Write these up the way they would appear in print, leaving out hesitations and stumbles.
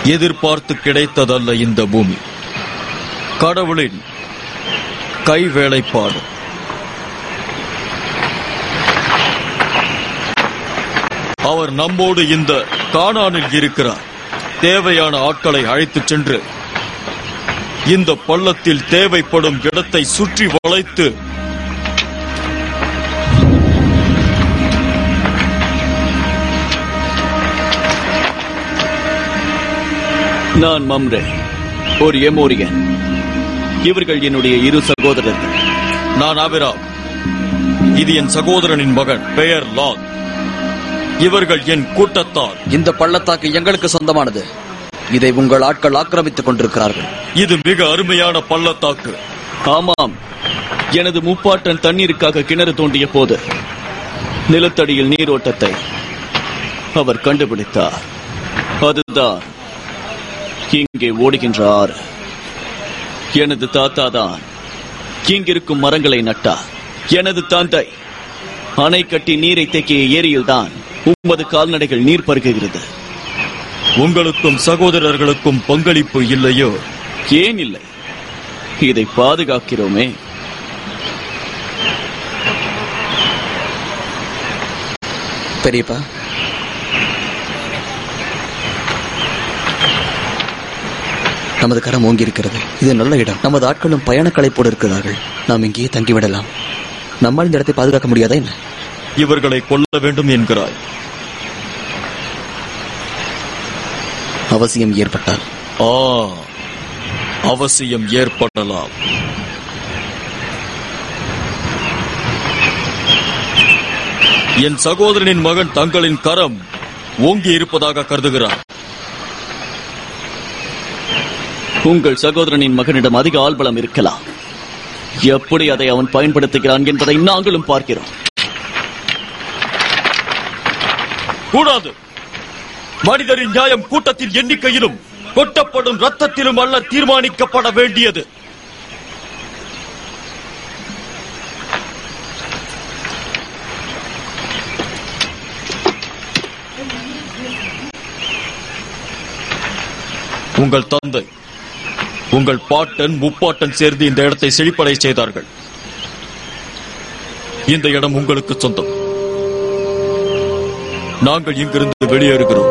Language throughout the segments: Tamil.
எதிர்பார்த்து கிடைத்ததல்ல இந்த பூமி. கடவுளின் கைவேலைப்பாடு. அவர் நம்மோடு இந்த கானானில் இருக்கிறார். தேவையான ஆட்களை அழைத்துச் சென்று இந்த பள்ளத்தில் தேவைப்படும் இடத்தை சுற்றி வளைத்து நான் மம்ரே, ஒரு எமோரியன். இவர்கள் என்னுடைய இரு சகோதரர்கள். நான் ஆபிராம். இது என் சகோதரனின் மகன், பெயர் லாத். இவர்கள் என் கூட்டத்தார். இந்த பள்ளத்தாக்கு எங்களுக்கு சொந்தமானது. இதை உங்கள் ஆட்கள் ஆக்கிரமித்துக் கொண்டிருக்கிறார்கள். இது மிக அருமையான பள்ளத்தாக்கு. ஆமாம், எனது முப்பாட்டன் தண்ணீருக்காக கிணறு தோண்டிய போது நிலத்தடியில் நீரோட்டத்தை அவர் கண்டுபிடித்தார். அதுதான் இங்கே ஓடுகின்ற ஆறு. எனது தாத்தா தான் இங்கிருக்கும் மரங்களை நட்டார். எனது தந்தை அணை கட்டி நீரை தேக்கிய ஏரியில்தான் உமது கால்நடைகள் நீர் பருகுகிறது. உங்களுக்கும் சகோதரர்களுக்கும் பங்களிப்பு இல்லையோ? ஏன் இல்லை? இதை பாதுகாக்கிறோமே. பெரியப்பா, நமது கரம் ஓங்கி இருக்கிறது. இது நல்ல இடம். நமது ஆட்களும் பயண களைப்போடு இருக்கிறார்கள். நாம் இங்கேயே தங்கிவிடலாம். நம்மால் இந்த இடத்தை பாதுகாக்க முடியாதா என்ன? இவர்களை கொல்ல வேண்டும் என்கிறாய்? அவசியம் ஏற்பட்டால். அவசியம் ஏற்படலாம். என் சகோதரனின் மகன் தங்களின் கரம் ஓங்கி இருப்பதாக கருதுகிறார். உங்கள் சகோதரனின் மகனிடம் அதிக ஆள்பலம் இருக்கலாம். எப்படி அதை அவன் பயன்படுத்துகிறான் என்பதை நாங்களும் பார்க்கிறோம். கூடாது. மனிதரின் நியாயம் கூட்டத்தின் எண்ணிக்கையிலும் கொட்டப்படும் ரத்தத்திலும் அல்ல தீர்மானிக்கப்பட வேண்டியது. உங்கள் தந்தை, உங்கள் பாட்டன், முப்பாட்டன் சேர்ந்து இந்த இடத்தை செழிப்படை செய்தார்கள். இந்த இடம் உங்களுக்கு சொந்தம். நாங்கள் இங்கிருந்து வெளியேறுகிறோம்.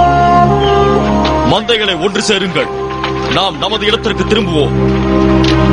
மந்தைகளை ஒன்று சேருங்கள். நாம் நமது இடத்திற்கு திரும்புவோம்.